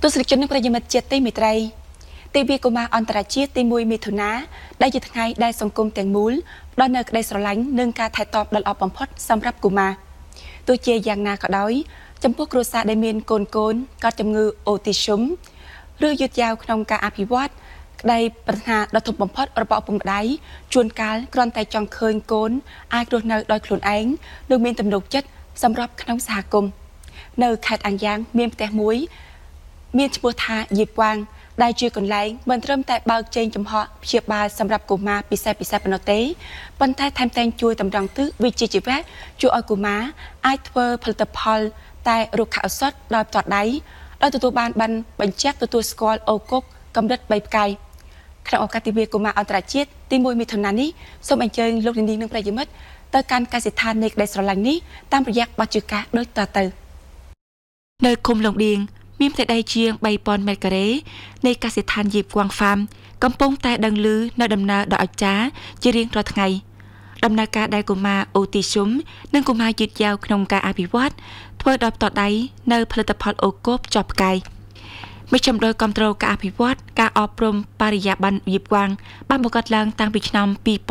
ទស្សនិកជននិងប្រិយមិត្តជាទីមេត្រីទិវាកុមារអន្តរជាតិទី1មិថុនាដែលជាថ្ងៃដែលសង្គមទាំងមូលផ្ដល់នូវក្តីស្រឡាញ់និងការថែទាំដ៏ល្អបំផុតសម្រាប់កុមារទោះជាយ៉ាងណាក៏ដោយចំពោះគ្រួសារដែលមានកូនកើតជំងឺអូទីសឹមឬយឺតយ៉ាវក្នុងការអភិវឌ្ឍក្តីប្រាថ្នាដ៏ធំបំផុតរបស់ឪពុកម្ដាយជួនកាលគ្រាន់តែចង់ឃើញកូនអាចរស់នៅដោយខ្លួនឯងនិងមានទំនុកចិត្តសម្រាប់ក្នុងសហគមន៍នៅខេត្តអាំងយ៉ាងមានផ្ទះមួយមានឈ្មោះថាយីបវាងដែលជាកន្លែងមិនត្រឹមតែបើកជែងចំហព្យាបាលសម្រាប់កុមារពិសេសប៉ុណ្ណោះទេប៉ុន្តែថែមទាំងជួយតម្រង់ទិសវិជ្ជាជីវៈជួយឲ្យកុមារអាចធ្វើផលិតផលតែរុក្ខឱសថដោយផ្ទាល់ដៃដោយទទួលបានបញ្ជាក់ទទួលស្គាល់អូកុកកម្រិត3ផ្កាយក្នុងឱកាសទិវាកុមារអន្តរជាតិទី1មិថុនានេះសូមអញ្ជើញលោកនាងនិងប្រិយមិត្តទៅកាន់កសិដ្ឋាននៃក្តីស្រឡាញ់នេះតាមរយៈបទជការដូចតទៅនៅឃុំលងឌៀងមានផ្ទៃដីជាង 3000 ម៉ែត្រការ៉េនៃកសិដ្ឋានយីបវាងហ្វាមកំពុងតែដឹងឮនៅដំណើរដ៏អស្ចារ្យជារៀងរាល់ថ្ងៃដំណើរការដែលកុមារអូទីសឹមនិងកុមារយឺតយ៉ាវក្នុងការអភិវឌ្ឍធ្វើដោយផ្ទាល់ដៃនៅផលិតផលអូកូបចប់ផ្កាយមជ្ឈមណ្ឌលគាំទ្រការអភិវឌ្ឍការអប់រំបរិយាបន្នយីបវាងបានបង្កើតឡើងតាំងពីឆ្នាំ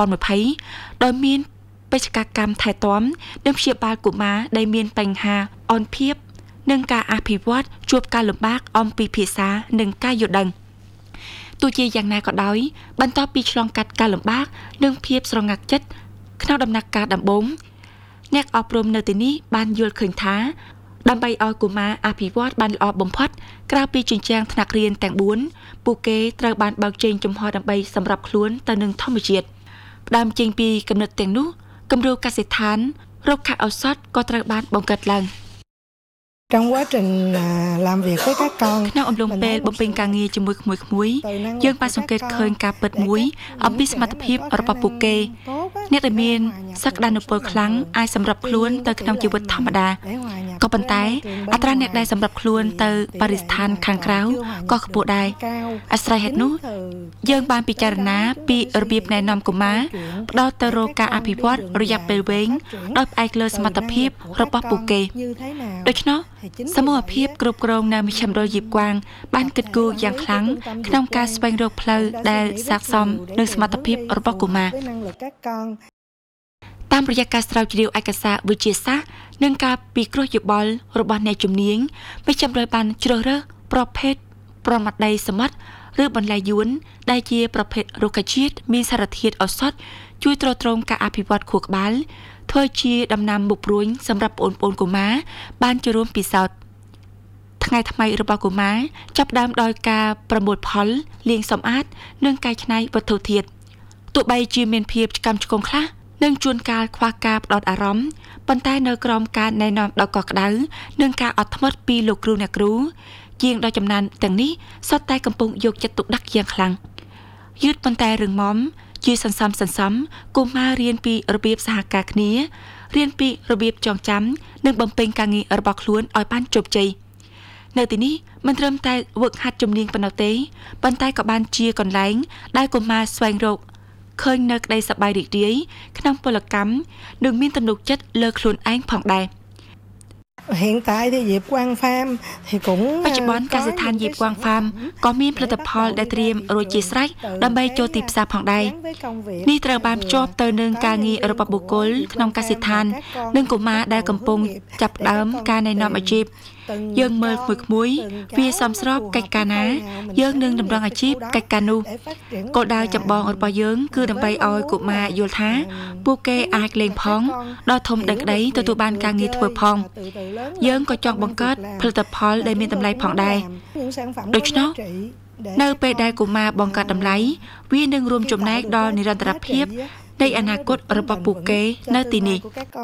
2020ដោយមានបេសកកម្មថែទាំនិងព្យាបាលកុមារដែលមានបញ្ហាអនភាពនិងការអភិវឌ្ឍជួបការលំបាកអំពីភាសានិងការយល់ដឹងទោះជាយ៉ាងណាក៏ដោយបន្ទាប់ពីឆ្លងកាត់ការលំបាកនិងភាពស្រងាត់ចិត្តក្នុងដំណាក់កាលដំបូងអ្នកអប់រំនៅទីនេះបានយល់ឃើញថាដើម្បីឲ្យកុមារអភិវឌ្ឍបានល្អបំផុតក្រៅពីជញ្ជាំងថ្នាក់រៀនទាំង4ពួកគេត្រូវបានបើកជែងចំហដើម្បីសម្រាប់ខ្លួនទៅនឹងធម្មជាតិផ្ដើមចេញពីគំនិតទាំងនោះគំរូកសិដ្ឋានរុក្ខឱសថក៏ត្រូវបានបង្កើតឡើង Trong quá trình làm việc với các con ក្នុងអំឡុងពេលបំពេញការងារជាមួយក្មួយៗយើងបានសង្កេតឃើញការពិតមួយអំពីសមត្ថភាពរបស់ពួកគេអ្នកដែលមានសក្តានុពលខ្លាំងអាចសម្របខ្លួនទៅក្នុងជីវិតធម្មតាក៏ប៉ុន្តែអត្រាអ្នកដែលសម្របខ្លួនទៅបរិស្ថានខាងក្រៅក៏ខ្ពស់ដែរអាស្រ័យហេតុនោះយើងបានពិចារណាពីរបៀបណែនាំកុមារផ្ដោតទៅរកការអភិវឌ្ឍរយៈពេលវែងដោយផ្អែកលើសមត្ថភាពរបស់ពួកគេដូច្នោះសមូហភាពគ្រប់គ្រងនៅមជ្ឈមណ្ឌលយីបវាងបានគិតគូរយ៉ាងខ្លាំងក្នុងការស្វែងរកផ្លូវដែលស័ក្តិសមនឹងសមត្ថភាពរបស់កុមារតាមរយៈការស្រាវជ្រាវឯកសារវិទ្យាសាស្ត្រនិងការពិគ្រោះយោបល់របស់អ្នកជំនាញមជ្ឈមណ្ឌលបានជ្រើសរើសប្រភេទប្រមាត់ដីសមុទ្រឬបន្លែយួនដែលជាប្រភេទរុក្ខជាតិមានសារធាតុឱសថជួយទ្រទ្រង់ការអភិវឌ្ឍខួរក្បាលធ្វើជាដំណាំមុខព្រួញសម្រាប់បងប្អូនកុមារបានចូលរួមពិសោធន៍ថ្ងៃថ្មីរបស់កុមារចាប់ផ្ដើមដោយការប្រមូលផលលាងសម្អាតនិងកែច្នៃវត្ថុធាតុទោះបីជាមានភាពឆ្កាំឆ្គងខ្លះនិងជួនកាលខ្វះការផ្ដោតអារម្មណ៍ប៉ុន្តែនៅក្រោមការណែនាំដ៏កក់ក្ដៅនិងការអត់ធ្មត់ពីលោកគ្រូអ្នកគ្រូជាងដ៏ចំណានទាំងនេះសុទ្ធតែកំពុងយកចិត្តទុកដាក់យ៉ាងខ្លាំងយឺតប៉ុន្តែរឹងមាំជាសន្សំកុមាររៀនពីរបៀបសហការគ្នារៀនពីរបៀបចងចាំនិងបំពេញការងាររបស់ខ្លួនឲ្យបានជោគជ័យនៅទីនេះមិនត្រឹមតែវឹកហាត់ជំនាញប៉ុណ្ណោះទេប៉ុន្តែក៏បានជាកន្លែងដែលកុមារស្វែងរកឃើញនៅក្តីសប្បាយរីករាយក្នុងពលកម្មនិងមានទំនុកចិត្តលើខ្លួនឯងផងដែរ Hiện tại thì Diệp Quang Farm thì cũng បច្ចុប្បន្នកសិដ្ឋានយីបវាងហ្វាមក៏មានផលិតផលដែលត្រៀមរួចជាស្រេចដើម្បីចូលទីផ្សារផងដែរនេះត្រូវបានភ្ជាប់ទៅនឹងការងាររបស់បុគ្គលក្នុងកសិដ្ឋាននិងកុមារដែលកំពុងចាប់ផ្ដើមការណែនាំអាជីពយើងមើលក្មួយៗវាសមស្របកិច្ចការណាយើងនឹងតម្រង់អាជីពកិច្ចការនោះគោលដៅចម្បងរបស់យើងគឺដើម្បីឲ្យកុមារយល់ថាពួកគេអាចលេងផងដល់ធំដឹងក្តីទទួលបានការងារធ្វើផងយើងក៏ចង់បង្កើតផលិតផលដែលមានតម្លៃផងដែរដូច្នោះនៅពេលដែលកុមារបង្កើតតម្លៃវានឹងរួមចំណែកដល់និរន្តរភាពនៃអនាគតរបស់ពួកគេនៅទីនេះ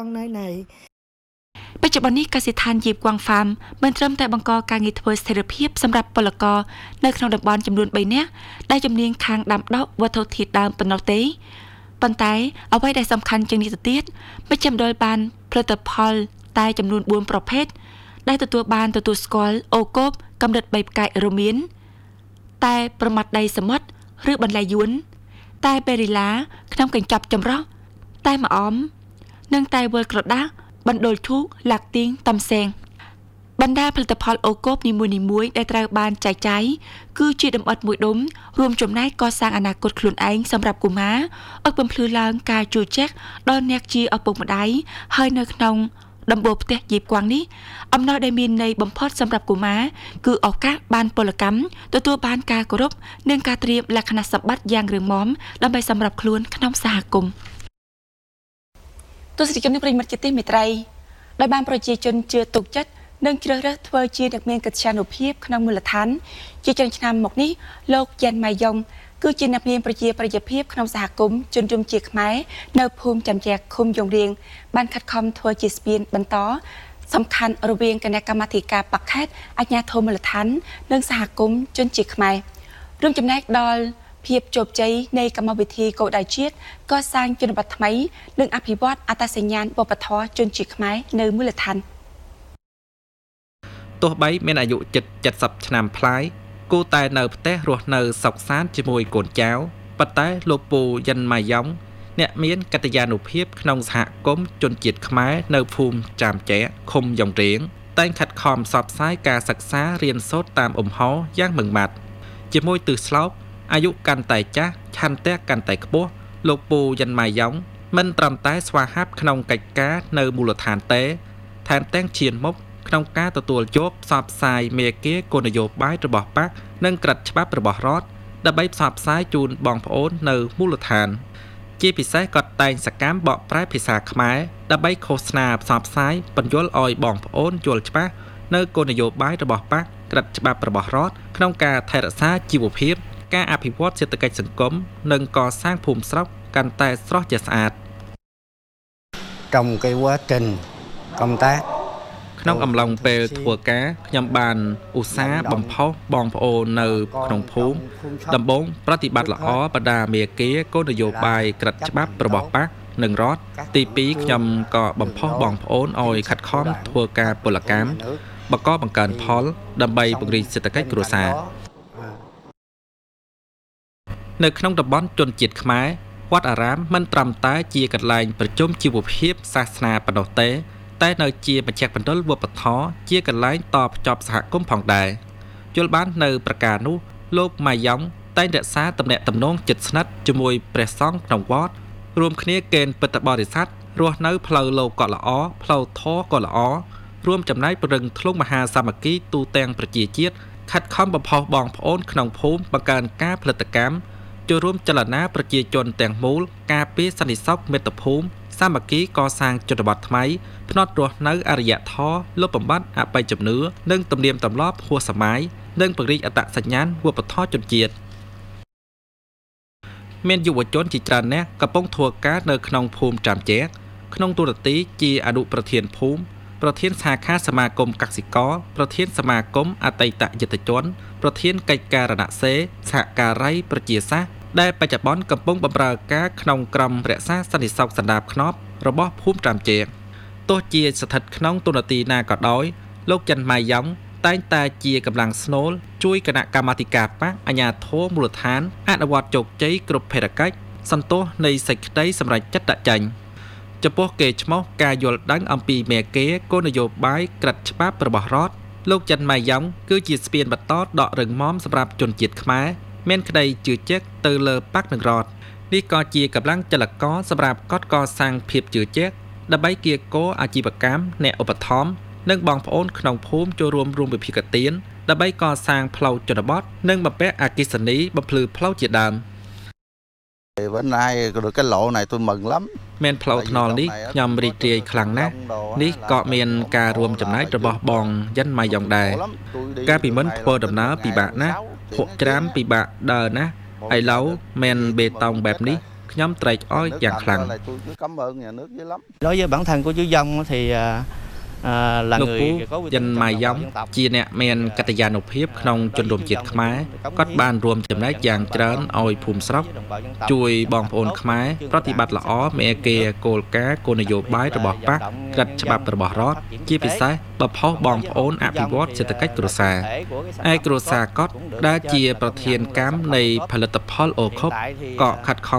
បច្ចុប្បន្ននេះកសិដ្ឋានយីបវាងហ្វាមមិនត្រឹមតែបង្កការងារធ្វើស្ថិរភាពសម្រាប់ពលករនៅក្នុងតំបន់ចំនួន3នាក់ដែលជំនាញខាងដាំដុះវត្ថុធាតុដើមប៉ុណ្ណោះទេប៉ុន្តែអ្វីដែលសំខាន់ជាងនេះទៅទៀតមជ្ឈមណ្ឌលបានផលិតផលតែចំនួន4ប្រភេទដែលទទួលស្គាល់អូកូបកម្រិត3ផ្កាយរួមមានតែប្រមាត់ដីសមុទ្រឬបន្លែយួនតែបេរីឡាក្នុងកញ្ចប់ចម្រោះតែម្អមនិងតែវល់ក្រដាស់បណ្ដូលធូកលាក់ទីងតំសែងបណ្ដាផលិតផលអូកូបនីមួយៗដែលត្រូវបានចែកចាយគឺជាដំអិតមួយដុំរួមចំណែកកសាងអនាគតខ្លួនឯងសម្រាប់កុមារឲ្យបំភ្លឺឡើងការជួយចាស់ដល់អ្នកជាឪពុកម្ដាយហើយនៅក្នុងដំបូលផ្ទះយីបគួងនេះអំណោយដែលមានន័យបំផុតសម្រាប់កុមារគឺឱកាសបានពលកម្មទទួលបានការគោរពនិងការត្រៀមលក្ខណៈសម្បត្តិយ៉ាងរឹងមាំដើម្បីសម្រាប់ខ្លួនក្នុងសហគមន៍ទស្សនិកជនប្រិយមិត្តជាទីមេត្រីដោយបានប្រជាជនជឿទុកចិត្តនិងជ្រើសរើសធ្វើជាអ្នកមានកិត្យានុភាពក្នុងមូលដ្ឋានជាច្រើនឆ្នាំមកនេះលោកយ៉ែនម៉ៃយ៉ុងគឺជាអ្នកមានប្រជាប្រិយភាពក្នុងសហគមន៍ជនរួមជាខ្មែរនៅភូមិចាំជាឃុំយងរៀងបានខិតខំធ្វើជាស្ពានបន្តសំខាន់រវាងគណៈកម្មាធិការបកខេត្តអាជ្ញាធរមូលដ្ឋាននិងសហគមន៍ជនជាខ្មែររួមចំណែកដល់ភាពជោគជ័យនៃកម្មវិធីគោលដៅជាតិកសាងជនបទថ្មីនិងអភិវឌ្ឍអត្តសញ្ញាណវប្បធម៌ជនជាខ្មែរនៅមូលដ្ឋានទោះបីមានអាយុជិត70ឆ្នាំប្លាយគូតែនៅផ្ទះរស់នៅសុខសាន្តជាមួយកូនចៅប៉ុន្តែលោកពូយ៉ិនម៉ាយ៉ុងអ្នកមានកិត្តិយសភាពក្នុងសហគមន៍ជនជាតិខ្មែរនៅភូមិចាមចែកឃុំយ៉ុងរៀងតែងខិតខំផ្សព្វផ្សាយការសិក្សារៀនសូត្រតាមអំហរយ៉ាងម៉ឺងម៉ាត់ជាមួយទិសស្លោកអាយុកាន់តែចាស់ឆន្ទៈកាន់តែខ្ពស់លោកពូយ៉ិនម៉ាយ៉ុងមិនត្រឹមតែស្វាហាប់ក្នុងកិច្ចការនៅមូលដ្ឋានទេថែមទាំងឈានមុខក្នុងការទទួលយកផ្សព្វផ្សាយមេគាគោលនយោបាយរបស់បកនិងក្រឹតច្បាប់របស់រដ្ឋដើម្បីផ្សព្វផ្សាយជូនបងប្អូននៅមូលដ្ឋានជាពិសេសក៏តែងសកម្មបកប្រែភាសាខ្មែរដើម្បីឃោសនាផ្សព្វផ្សាយបញ្យល់ឲ្យបងប្អូនយល់ច្បាស់នៅគោលនយោបាយរបស់បកក្រឹតច្បាប់របស់រដ្ឋក្នុងការថែរក្សាជីវភាពការអភិវឌ្ឍសេដ្ឋកិច្ចសង្គមនិងកសាងភូមិស្រុកកាន់តែស្រស់ជាស្អាត Trong cái quá trình công tác ក្នុងអំឡុងពេលធ្វើការខ្ញុំបានឧស្សាហ៍បំផុសបងប្អូននៅក្នុងភូមិដំបូងប្រតិបត្តិល្អបដាមេគាគោលនយោបាយក្រឹតច្បាប់របស់បកនិងរដ្ឋទី2ខ្ញុំក៏បំផុសបងប្អូនឲ្យខិតខំធ្វើការពលកម្មបង្កើនផលដើម្បីពង្រីកសេដ្ឋកិច្ចគ្រួសារនៅក្នុងតំបន់ជនជាតិខ្មែរវត្តអារាមមិនត្រឹមតែជាកន្លែងប្រជុំជីវភាពសាសនាប៉ុណ្ណោះទេតែនៅជាមជ្ឈមណ្ឌលវប្បធម៌ជាកន្លែងតភ្ជាប់សហគមន៍ផងដែរយល់បាននៅប្រការនោះលោកម៉ាយ៉ុងតែងរក្សាទំនាក់ទំនងជិតស្និទ្ធជាមួយព្រះសង្ឃក្នុងវត្តរួមគ្នាកេណ្ឌពុទ្ធបរិស័ទរស់នៅផ្លូវលោកក៏ល្អផ្លូវធម៌ក៏ល្អរួមចំណែកពង្រឹងធ្លុងមហាសាមគ្គីទូទាំងប្រជាជាតិខិតខំបំផុសបងប្អូនក្នុងភូមិបង្កើនការផលិតកម្មចូលរួមចលនាប្រជាជនទាំងមូលការពារសន្តិសុខមាតុភូមិសាមគ្គីកសាងជនបទថ្មីផ្នត់រស់នៅអរិយធម៌លុបបំបាត់អបិយជំនឿនិងទំនៀមទម្លាប់ហួសសម័យនិងពង្រីកអត្តសញ្ញាណវប្បធម៌ជនជាតិមានយុវជនជាច្រើនអ្នកកំពុងធ្វើការនៅក្នុងភូមិចាំចែកក្នុងទូរទស្សន៍ជាអនុប្រធានភូមិប្រធានសាខាសមាគមកសិករប្រធានសមាគមអតីតយុទ្ធជនប្រធានកិច្ចការណសេសហការីប្រជាសាស្ត្រដែលបច្ចុប្បន្នកំពុងបម្រើការក្នុងក្រុមរក្សាសន្តិសុខសណ្ដាប់ធ្នាប់របស់ភូមិត្រាំជែកទោះជាស្ថិតក្នុងទូនាទីណាក៏ដោយលោកចិនម៉ាយ៉ុងតែងតែជាកម្លាំងស្នូលជួយគណៈកម្មាធិការបកអាជ្ញាធរមូលដ្ឋានអនុវត្តជោគជ័យគ្រប់ភារកិច្ចសន្ទុះនៃសេចក្តីសម្រេចចិត្តដាក់ចេញចំពោះកេរ្តិ៍ឈ្មោះការយល់ដឹងអំពីមេគាគោលនយោបាយក្រឹតច្បាប់របស់រដ្ឋលោកចិនម៉ាយ៉ុងគឺជាស្ពានបន្តដករឹងមាំសម្រាប់ជនជាតិខ្មែរមានក្តីជឿជាក់ទៅលើបកនឹងរដ្ឋនេះក៏ជាកម្លាំងចលករសម្រាប់កត់កសាងភាពជឿជាក់ដើម្បីគៀកោអាជីវកម្មអ្នកឧបត្ថម្ភនិងបងប្អូនក្នុងភូមិចូលរួមវិភាគទានដើម្បីកសាងផ្លូវជនបទនិងបំពាក់អគ្គិសនីបំភ្លឺផ្លូវជាដើម Bữa nay được cái lộ này tôi mừng lắm មានផ្លូវថ្នល់នេះខ្ញុំរីករាយខ្លាំងណាស់នេះក៏មានការរួមចំណែករបស់បងយ៉ិនម៉ាយ៉ុងដែរការពីមុនធ្វើដំណើរពិបាកណាស់ភក់ច្រាមពិបាកដើរណាស់ឥឡូវមានបេតុងបែបនេះខ្ញុំត្រេកអរយ៉ាងខ្លាំង Đối với bản thân của chú Dông thì là លោកពូ người có យ៉ិនម៉ាយ៉ុងជាអ្នកមានកិត្តិយសភាពក្នុងជនរួមជាតិខ្មែរគាត់បានរួមចំណែកយ៉ាងច្រើនឲ្យភូមិស្រុកជួយបងប្អូនខ្មែរប្រតិបត្តិល្អមេគាគោលការណ៍គោលនយោបាយរបស់បកក្រឹតច្បាប់របស់រដ្ឋជាពិសេសបំផុសបងប្អូនអភិវឌ្ឍសេដ្ឋកិច្ចគ្រួសារឯគ្រួសារគាត់ដែលជាប្រធានកម្មនៃផលិតផលអូខុបក៏ខិតខំ